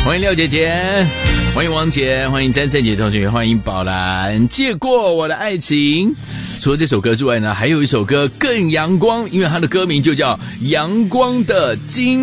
欢迎廖姐姐，欢迎王姐，欢迎詹胜杰同学，欢迎宝兰。借过我的爱情。除了这首歌之外呢，还有一首歌更阳光，因为它的歌名就叫《阳光的金》。